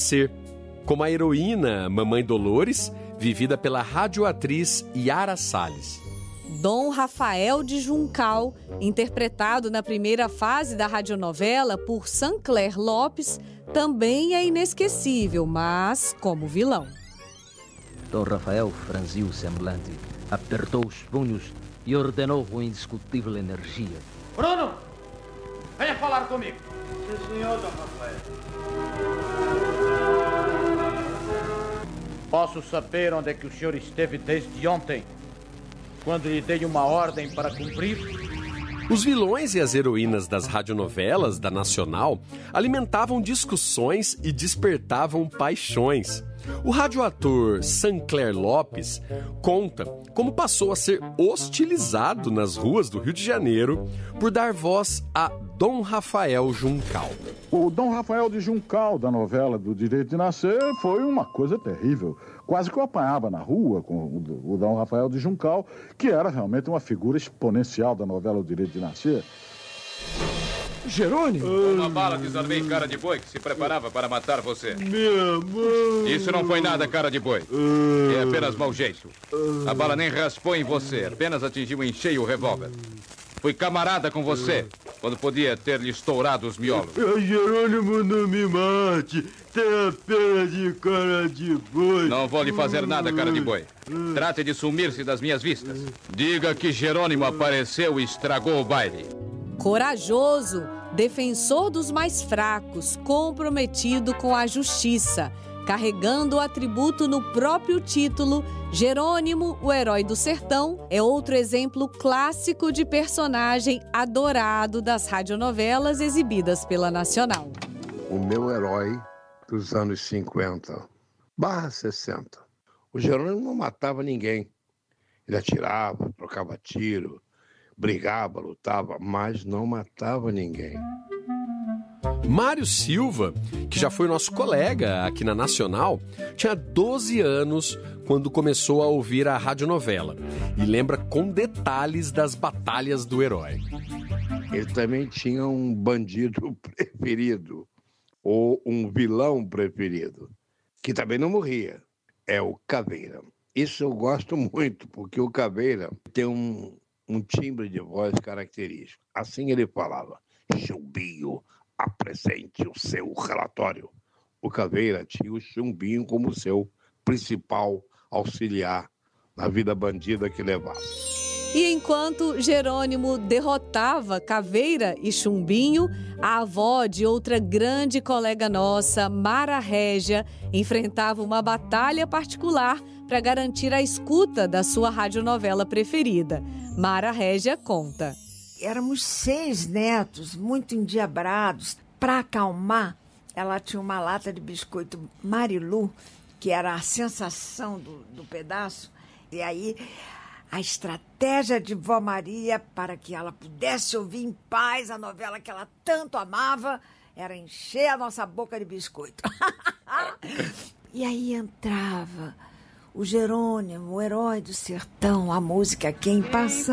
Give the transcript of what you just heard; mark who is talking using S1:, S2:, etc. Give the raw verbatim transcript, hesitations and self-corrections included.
S1: Nascer, como a heroína Mamãe Dolores, vivida pela radioatriz Yara Salles.
S2: Dom Rafael de Juncal, interpretado na primeira fase da radionovela por Sancler Lopes, também é inesquecível, mas como vilão.
S3: Dom Rafael franziu o semblante, apertou os punhos e ordenou com indiscutível energia:
S4: Bruno, venha falar comigo.
S5: Sim, senhor, Dom Rafael.
S4: Posso saber onde é que o senhor esteve desde ontem, quando lhe dei uma ordem para cumprir?
S1: Os vilões e as heroínas das radionovelas da Nacional alimentavam discussões e despertavam paixões. O radioator Sancler Lopes conta como passou a ser hostilizado nas ruas do Rio de Janeiro por dar voz a Dom Rafael Juncal.
S6: O Dom Rafael de Juncal, da novela do Direito de Nascer, foi uma coisa terrível. Quase que eu apanhava na rua com o Dom Rafael de Juncal, que era realmente uma figura exponencial da novela O Direito de Nascer.
S7: Jerônimo!
S8: Uma bala desarmei cara de boi que se preparava para matar você.
S7: Minha mãe!
S8: Isso não foi nada, cara de boi. É apenas mau jeito. A bala nem raspou em você, apenas atingiu em cheio o revólver. Fui camarada com você, quando podia ter-lhe estourado os miolos.
S7: Jerônimo, não me mate. Tenha pena de cara de boi.
S8: Não vou lhe fazer nada, cara de boi. Trate de sumir-se das minhas vistas. Diga que Jerônimo apareceu e estragou o baile.
S2: Corajoso, defensor dos mais fracos, comprometido com a justiça, carregando o atributo no próprio título, Jerônimo, o herói do sertão, é outro exemplo clássico de personagem adorado das radionovelas exibidas pela Nacional.
S9: O meu herói dos anos cinquenta barra sessenta. O Jerônimo não matava ninguém. Ele atirava, trocava tiro, brigava, lutava, mas não matava ninguém.
S1: Mário Silva, que já foi nosso colega aqui na Nacional, tinha doze anos quando começou a ouvir a radionovela e lembra com detalhes das batalhas do herói.
S9: Ele também tinha um bandido preferido, ou um vilão preferido, que também não morria. É o Caveira. Isso eu gosto muito, porque o Caveira tem um, um timbre de voz característico. Assim ele falava: Chumbinho, apresente o seu relatório. O Caveira tinha o Chumbinho como seu principal auxiliar na vida bandida que levava.
S2: E enquanto Jerônimo derrotava Caveira e Chumbinho, a avó de outra grande colega nossa, Mara Régia, enfrentava uma batalha particular para garantir a escuta da sua radionovela preferida. Mara Régia conta.
S10: Éramos seis netos, muito endiabrados. Para acalmar, ela tinha uma lata de biscoito Marilu, que era a sensação do, do pedaço. E aí, a estratégia de Vó Maria para que ela pudesse ouvir em paz a novela que ela tanto amava era encher a nossa boca de biscoito. E aí entrava o Jerônimo, o herói do sertão, a música Quem Passa